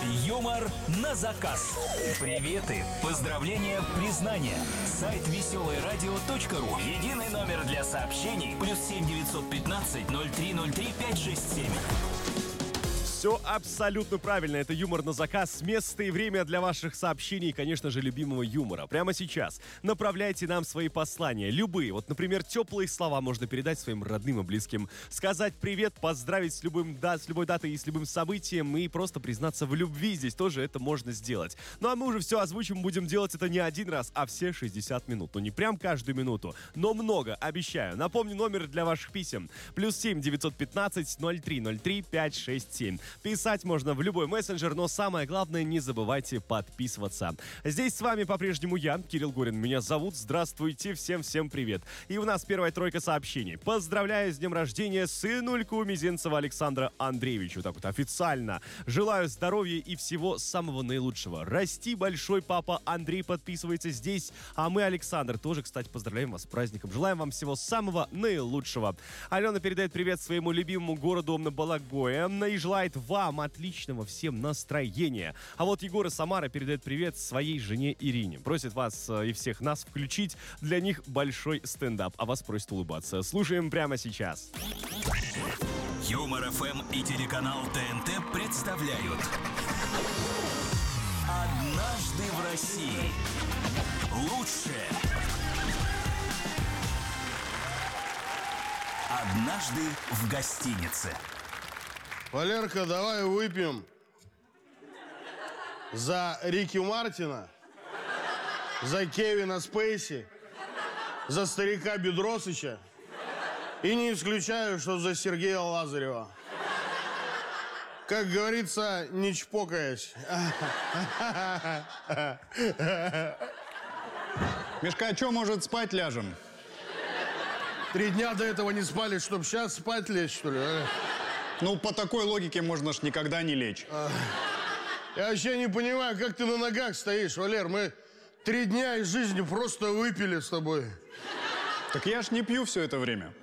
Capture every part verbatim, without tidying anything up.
Юмор на заказ. Приветы, поздравления, признания. Сайт веселое радио точка ру. Единый номер для сообщений. Плюс семь девятьсот пятнадцать ноль три ноль три пять шесть семь. Все абсолютно правильно. Это юмор на заказ. Место и время для ваших сообщений и, конечно же, любимого юмора. Прямо сейчас направляйте нам свои послания. Любые. Вот, например, теплые слова можно передать своим родным и близким. Сказать привет, поздравить с, любым, да, с любой датой и с любым событием. И просто признаться в любви. Здесь тоже это можно сделать. Ну а мы уже все озвучим. Будем делать это не один раз, а все шестьдесят минут. Ну не прям каждую минуту, но много, обещаю. Напомню, номер для ваших писем. Плюс семь девятьсот пятнадцать ноль три ноль три пять шесть семь. Писать можно в любой мессенджер, но самое главное, не забывайте подписываться. Здесь с вами по-прежнему я, Кирилл Гурин. Меня зовут. Здравствуйте, всем-всем привет. И у нас первая тройка сообщений. Поздравляю с днем рождения сынульку Мизинцева Александра Андреевича. Вот так вот официально. Желаю здоровья и всего самого наилучшего. Расти, большой папа Андрей подписывается здесь. А мы, Александр, тоже, кстати, поздравляем вас с праздником. Желаем вам всего самого наилучшего. Алена передает привет своему любимому городу Балагое и желает вам отличного всем настроения. А вот Егор из Самары передает привет своей жене Ирине. Просит вас и всех нас включить для них большой стендап. А вас просит улыбаться. Слушаем прямо сейчас. Юмор эф эм и телеканал тэ эн тэ представляют «Однажды в России». Лучшее. Однажды в гостинице. Валерка, давай выпьем за Рики Мартина, за Кевина Спейси, за старика Бедросыча и не исключаю, что за Сергея Лазарева. Как говорится, не чпокаясь. Мишка, а чё, может, спать ляжем? Три дня до этого не спали, чтоб сейчас спать лечь, что ли? А? Ну, по такой логике можно ж никогда не лечь. А, я вообще не понимаю, как ты на ногах стоишь, Валер. Мы три дня из жизни просто выпили с тобой. Так я ж не пью все это время.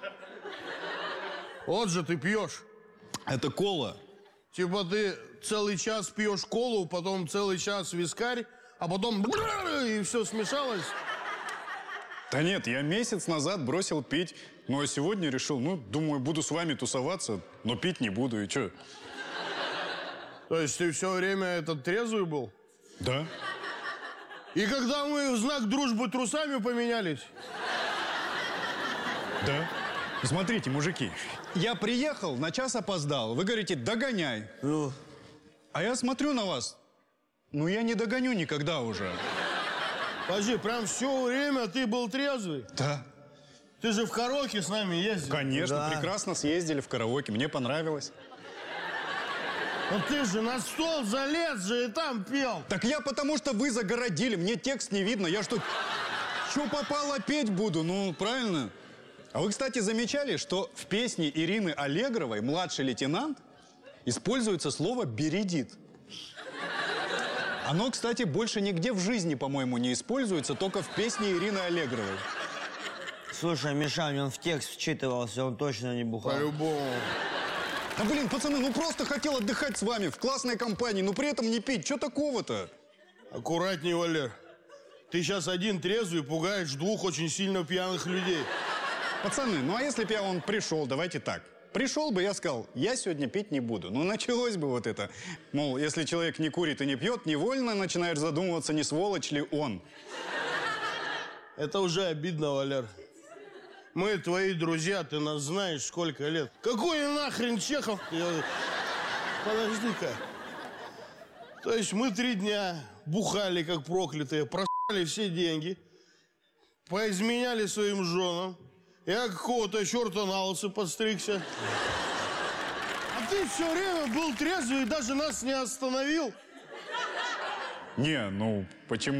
Вот же ты пьешь. Это кола. Типа ты целый час пьешь колу, потом целый час вискарь, а потом и все смешалось. Да нет, я месяц назад бросил пить, ну а сегодня решил, ну, думаю, буду с вами тусоваться, но пить не буду, и чё? То есть ты все время этот трезвый был? Да. И когда мы в знак дружбы трусами поменялись? Да. Смотрите, мужики, я приехал, на час опоздал, вы говорите, догоняй. Ну? А я смотрю на вас, ну я не догоню никогда уже. Подожди, прям все время ты был трезвый? Да. Ты же в караоке с нами ездил? Конечно, да. Прекрасно съездили в караоке, мне понравилось. Ну ты же на стол залез же и там пел. Так я потому что вы загородили, мне текст не видно, я что, что попало петь буду, ну правильно? А вы, кстати, замечали, что в песне Ирины Аллегровой «Младший лейтенант» используется слово «бередит». Оно, кстати, больше нигде в жизни, по-моему, не используется, только в песне Ирины Аллегровой. Слушай, Миша, он в текст вчитывался, он точно не бухал. По-любому. Да блин, пацаны, ну просто хотел отдыхать с вами в классной компании, но при этом не пить. Что такого-то? Аккуратней, Валер. Ты сейчас один трезвый пугаешь двух очень сильно пьяных людей. Пацаны, ну а если бы я он пришел, давайте так. Пришел бы, я сказал, я сегодня пить не буду. Ну, началось бы вот это. Мол, если человек не курит и не пьет, невольно начинаешь задумываться, не сволочь ли он. Это уже обидно, Валер. Мы твои друзья, ты нас знаешь сколько лет. Какой нахрен Чехов? Подожди-ка. То есть мы три дня бухали, как проклятые, просали все деньги, поизменяли своим женам. Я какого-то черта на лысо подстригся. А ты все время был трезвый и даже нас не остановил. Не, ну, почему?